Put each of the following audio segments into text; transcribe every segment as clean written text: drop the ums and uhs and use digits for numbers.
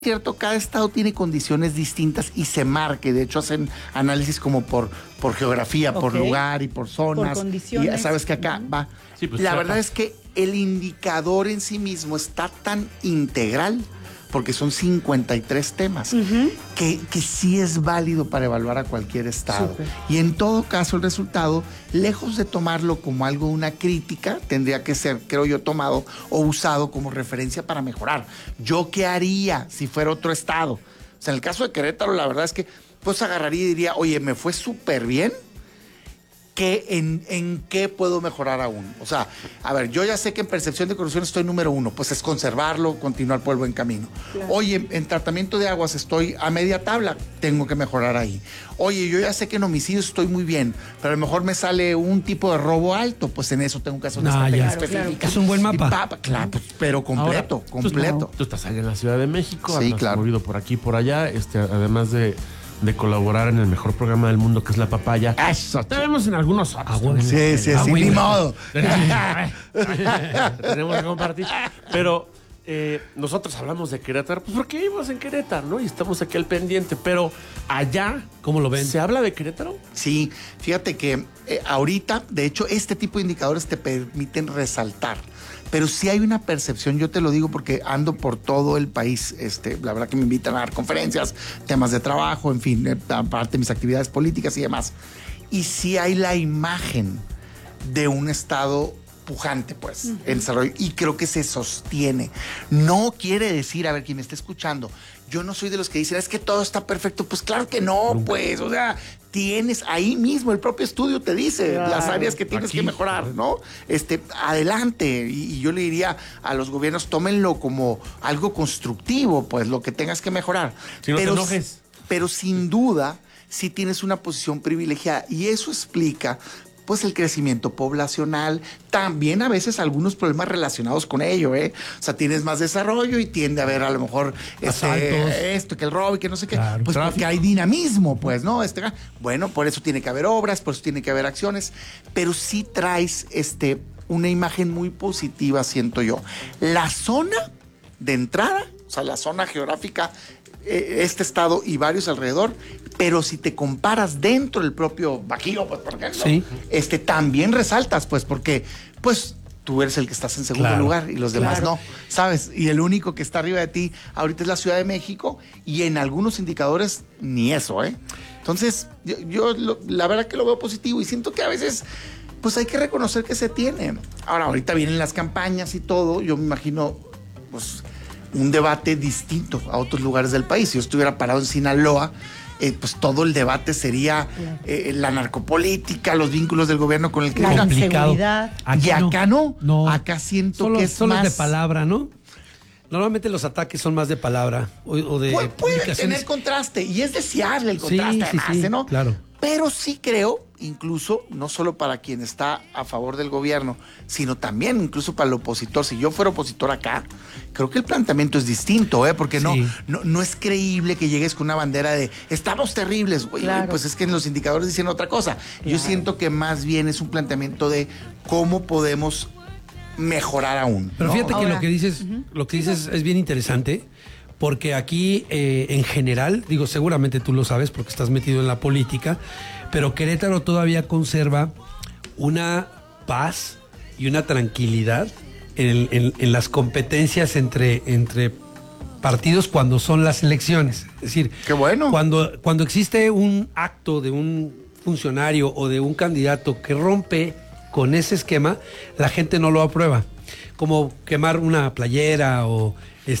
cierto, cada estado tiene condiciones distintas y se marca. De hecho, hacen análisis como por geografía, por lugar y por zonas. Por condiciones. Y sabes que acá va. Sí, pues, la verdad es que el indicador en sí mismo está tan integral, porque son 53 temas, que sí es válido para evaluar a cualquier estado. Súper. Y en todo caso, el resultado, lejos de tomarlo como algo, una crítica, tendría que ser, creo yo, tomado o usado como referencia para mejorar. ¿Yo qué haría si fuera otro estado? O sea, en el caso de Querétaro, la verdad es que pues agarraría y diría, oye, me fue súper bien. ¿En qué puedo mejorar aún? O sea, a ver, yo ya sé que en percepción de corrupción estoy número 1, pues es conservarlo, continuar por el buen camino. Claro. Oye, en tratamiento de aguas estoy a media tabla, tengo que mejorar ahí. Oye, yo ya sé que en homicidios estoy muy bien, pero a lo mejor me sale un tipo de robo alto, pues en eso tengo que hacer una estrategia específica. Claro. Es un buen mapa. Claro, pero completo, Ahora, completo. Tú estás ahí en la Ciudad de México, Sí, has claro. movido por aquí y por allá, además de colaborar en el mejor programa del mundo, que es La Papaya. Eso. Te vemos en algunos otros. Sí, ni modo. Tenemos que compartir. Pero nosotros hablamos de Querétaro, pues porque vivimos en Querétaro, ¿no? Y estamos aquí al pendiente. Pero allá, ¿cómo lo ven? ¿se habla de Querétaro? Sí, fíjate que ahorita, de hecho, este tipo de indicadores te permiten resaltar. Pero sí hay una percepción, yo te lo digo porque ando por todo el país, la verdad que me invitan a dar conferencias, temas de trabajo, en fin, aparte de mis actividades políticas y demás. Y sí hay la imagen de un estado pujante, pues, en desarrollo, y creo que se sostiene. No quiere decir, a ver, quien me está escuchando, yo no soy de los que dicen, es que todo está perfecto. Pues claro que no, pues, o sea, tienes ahí mismo, el propio estudio te dice las áreas que tienes que mejorar, ¿no? Adelante, y yo le diría a los gobiernos, tómenlo como algo constructivo, pues, lo que tengas que mejorar. Si no te enojes. Pero sin duda, sí tienes una posición privilegiada, y eso explica pues el crecimiento poblacional, también a veces algunos problemas relacionados con ello, O sea, tienes más desarrollo y tiende a haber a lo mejor esto, que el robo y que no sé qué, claro, pues tráfico. porque hay dinamismo, pues, ¿no? Bueno, por eso tiene que haber obras, por eso tiene que haber acciones, pero sí traes una imagen muy positiva, siento yo. La zona de entrada, o sea, la zona geográfica, este estado y varios alrededor, pero si te comparas dentro del propio Bajío, pues, por ejemplo, sí, también resaltas, pues, porque, pues, tú eres el que estás en segundo lugar y los demás no, ¿sabes? Y el único que está arriba de ti ahorita es la Ciudad de México, y en algunos indicadores ni eso, Entonces, yo la verdad que lo veo positivo, y siento que a veces pues hay que reconocer que se tiene. Ahora, ahorita vienen las campañas y todo, yo me imagino, pues, un debate distinto a otros lugares del país. Si yo estuviera parado en Sinaloa, pues todo el debate sería la narcopolítica, los vínculos del gobierno con el crimen. La complicado. inseguridad. Aquí Y acá no. No. Acá siento Solo, que es solo más es de palabra, ¿no? Normalmente los ataques son más de palabra o de puede publicaciones. tener contraste, y es deseable el contraste, Sí, además, sí, ¿no? claro. Pero sí creo, incluso, no solo para quien está a favor del gobierno, sino también incluso para el opositor. Si yo fuera opositor acá, creo que el planteamiento es distinto, porque Sí. no es creíble que llegues con una bandera de estamos terribles, güey. Claro. Pues es que en los indicadores dicen otra cosa. Yo siento que más bien es un planteamiento de cómo podemos mejorar aún. Pero ¿no? fíjate que Ahora, lo que dices es bien interesante, porque aquí en general, digo, seguramente tú lo sabes porque estás metido en la política, pero Querétaro todavía conserva una paz y una tranquilidad en las competencias entre partidos cuando son las elecciones. Es decir, ¡Qué bueno! Cuando existe un acto de un funcionario o de un candidato que rompe con ese esquema, la gente no lo aprueba. Como quemar una playera o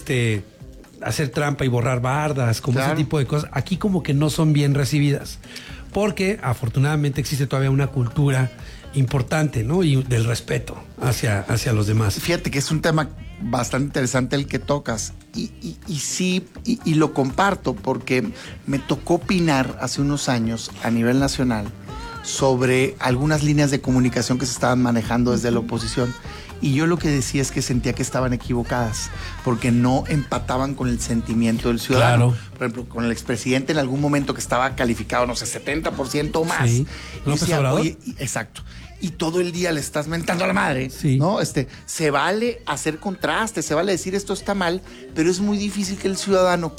hacer trampa y borrar bardas, como Claro. ese tipo de cosas. Aquí como que no son bien recibidas. Porque afortunadamente existe todavía una cultura importante, ¿no? Y del respeto hacia los demás. Fíjate que es un tema bastante interesante el que tocas, y sí, y lo comparto porque me tocó opinar hace unos años a nivel nacional sobre algunas líneas de comunicación que se estaban manejando desde la oposición, y yo lo que decía es que sentía que estaban equivocadas porque no empataban con el sentimiento del ciudadano. Claro. Por ejemplo, con el expresidente en algún momento que estaba calificado, no sé, 70% o más. Sí. Y ¿López decía, Obrador? oye, exacto. y todo el día le estás mentando a la madre, Sí. ¿no? Se vale hacer contraste, se vale decir esto está mal, pero es muy difícil que el ciudadano